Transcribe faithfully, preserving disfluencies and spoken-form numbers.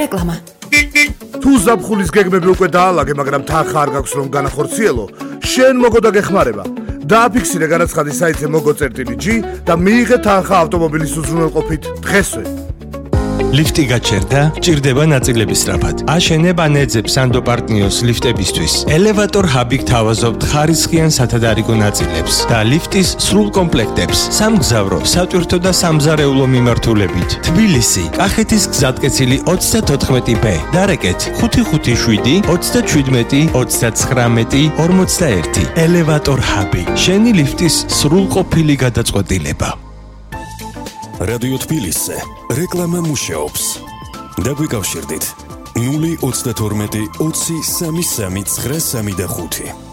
რეკლამა. თუ ზაფხულის გეგმები უკვე დაალაგე, მაგრამ თანხა არ გაქვს რომ განახორციელო, შენ მოგო დაგეხმარება. დააფიქსირე განაცხადი საიტზე moggo.g და მიიღე თანხა ავტომობილის უზრუნველყოფით დღესვე. ლიფტი გაჩერდა, ჭირდება ნაწილების სწრაფად. აშენებ ან ეძებ სანდო პარტნიოს ლიფტებისთვის. ელევატორ ჰაბი გთავაზობთ ხარისხიან სათადარიგო ნაწილებს და ლიფტის სრულ კომპლექტებს სამგზავრო, სატვირთო და სამზარეულო მიმართულებით. თბილისი, კახეთის გზატკეცილი ოცდათოთხმეტი ბ. დარეკეთ ხუთი ხუთი შვიდი ოცდაჩვიდმეტი ოცდაცხრამეტი ორმოცდაერთი. ელევატორ ჰაბი. შენი ლიფტის სრულყოფილი გადაწყვეტილება. რადიო თბილისზე რეკლამა მუშაობს. დაგვიკავშირდით ნული ოცდათორმეტი ოცი სამი სამი ცხრა სამი და ხუთი.